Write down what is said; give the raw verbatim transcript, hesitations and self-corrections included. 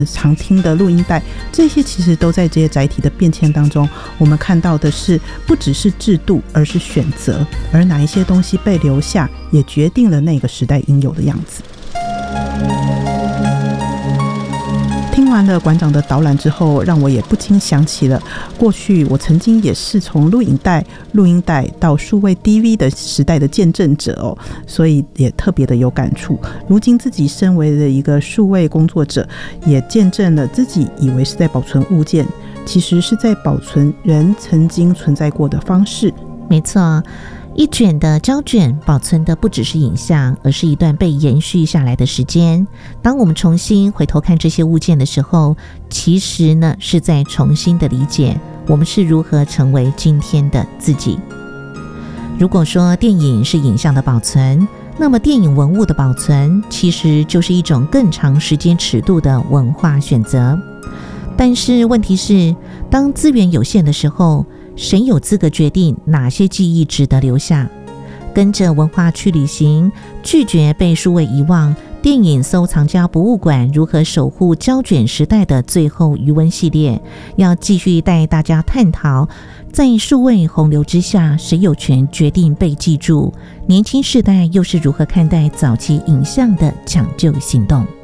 常听的录音带，这些其实都在这些载体的变迁当中，我们看到的是不只是制度，而是选择，而哪一些东西被留下，也决定了那个时代应有的样子。听完了馆长的导览之后，让我也不禁想起了过去我曾经也是从录影带、录音带到数位 D V 的时代的见证者哦，所以也特别的有感触。如今自己身为的一个数位工作者，也见证了自己以为是在保存物件，其实是在保存人曾经存在过的方式。 没错，一卷的胶卷保存的不只是影像，而是一段被延续下来的时间。当我们重新回头看这些物件的时候，其实呢是在重新的理解我们是如何成为今天的自己。如果说电影是影像的保存，那么电影文物的保存其实就是一种更长时间尺度的文化选择。但是问题是，当资源有限的时候，谁有资格决定哪些记忆值得留下？跟着文化去旅行，拒绝被数位遗忘。电影收藏家博物馆如何守护胶卷时代的最后余温系列，要继续带大家探讨，在数位洪流之下，谁有权决定被记住？年轻世代又是如何看待早期影像的抢救行动？